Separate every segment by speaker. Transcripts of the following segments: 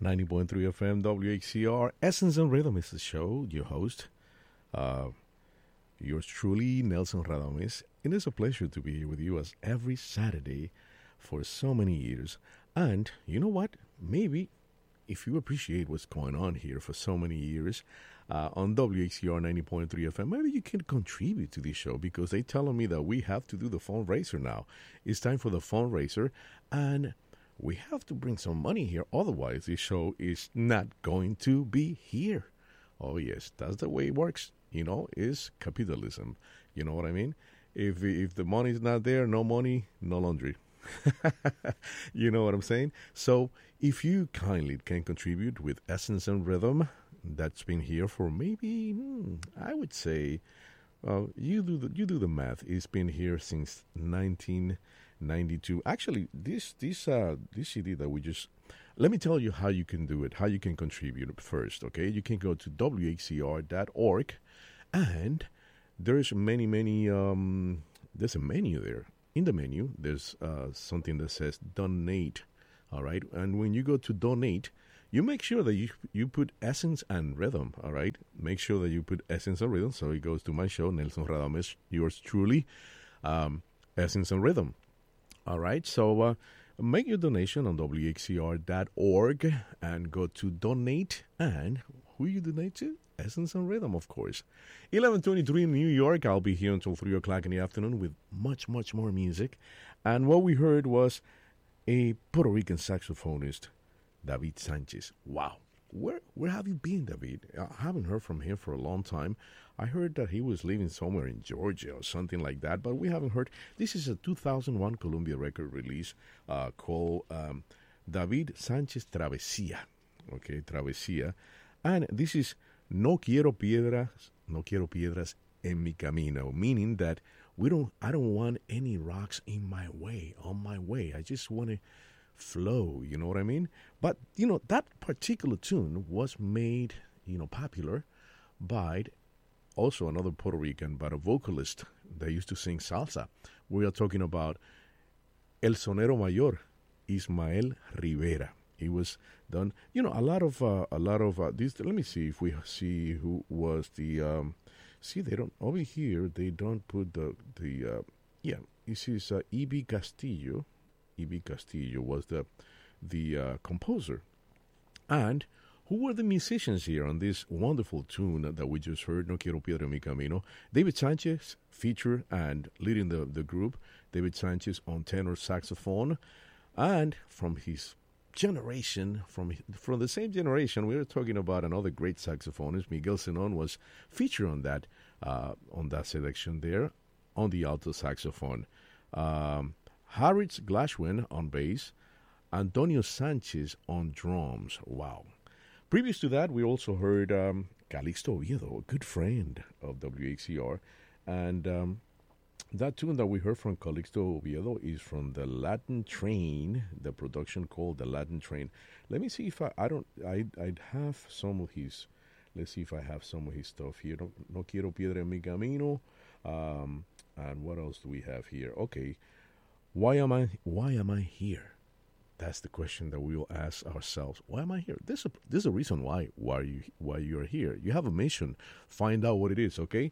Speaker 1: 90.3 FM WHCR. Essence and Rhythm is the show. Your host, yours truly, Nelson Radames. It is a pleasure to be here with you as every Saturday for so many years. And you know what? Maybe if you appreciate what's going on here for so many years on WHCR 90.3 FM, maybe you can contribute to this show because they telling me that we have to do the fundraiser now. It's time for the fundraiser, and we have to bring some money here. Otherwise, this show is not going to be here. Oh, yes, that's the way it works. You know, it's capitalism. You know what I mean? If the money's not there, no money, no laundry. You know what I'm saying? So if you kindly can contribute with Essence and Rhythm, that's been here for maybe, I would say, you do the math. It's been here since 1992. Actually, this CD that we just, let me tell you how you can do it, how you can contribute first, okay? You can go to whcr.org, and there's many, there's a menu there. In the menu, there's something that says donate, all right? And when you go to donate, you make sure that you put Essence and Rhythm, all right? Make sure that you put Essence and Rhythm, so it goes to my show, Nelson Radames, yours truly, Essence and Rhythm, all right? So make your donation on whcr.org and go to donate, and who you donate to? Essence and Rhythm, of course. 11:23 in New York. I'll be here until 3 o'clock in the afternoon with much more music. And what we heard was a Puerto Rican saxophonist, David Sanchez. Wow. Where have you been, David? I haven't heard from him for a long time. I heard that he was living somewhere in Georgia or something like that, but we haven't heard. This is a 2001 Columbia record release called David Sanchez Travesía. Okay, Travesía. And this is No quiero piedras en mi camino, meaning that I don't want any rocks in my way, on my way. I just want to flow, you know what I mean? But, you know, that particular tune was made, popular by also another Puerto Rican, but a vocalist that used to sing salsa. We are talking about El Sonero Mayor, Ismael Rivera. He was done, a lot of these. Let me see if we see who was the. See, they don't over here. They don't put the. This is E.B. Castillo. E.B. Castillo was the composer, and who were the musicians here on this wonderful tune that we just heard? No quiero piedra en mi camino. David Sanchez feature and leading the group. David Sanchez on tenor saxophone, and from his generation, from the same generation, we were talking about another great saxophonist. Miguel Zenon was featured on that selection there on the alto saxophone. Harris Glashwin on bass, Antonio Sanchez on drums. Wow. Previous to that, we also heard Calixto Oviedo, a good friend of WHCR, and that tune that we heard from Calixto Oviedo is from The Latin Train, the production called The Latin Train. Let me see if I'd have some of his, let's see if I have some of his stuff here. No quiero piedra en mi camino. And what else do we have here? Okay. Why am I here? That's the question that we will ask ourselves. Why am I here? There's a reason why you are here. You have a mission. Find out what it is, okay?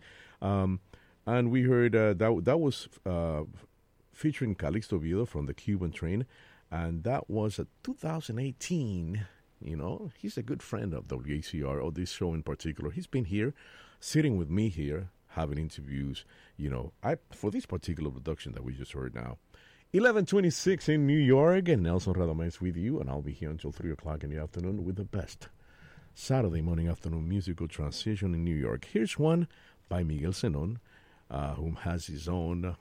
Speaker 1: And we heard that was featuring Calixto Oviedo from the Cuban Train, and that was a 2018. He's a good friend of WHCR, or this show in particular. He's been here, sitting with me here, having interviews, for this particular production that we just heard now. 11:26 in New York, and Nelson Radames with you, and I'll be here until 3 o'clock in the afternoon with the best Saturday morning afternoon musical transition in New York. Here's one by Miguel Zenon, whom has his own,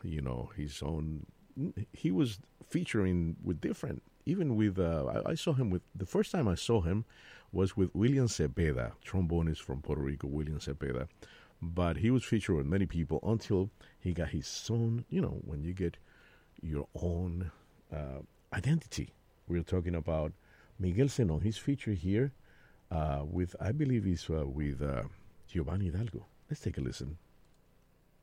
Speaker 1: he was featuring with different, even with, I saw him with, the first time I saw him was with William Cepeda, trombonist from Puerto Rico, William Cepeda. But he was featured with many people until he got his own, when you get your own identity. We're talking about Miguel Zenon. He's featured here with, I believe he's with Giovanni Hidalgo. Let's take a listen.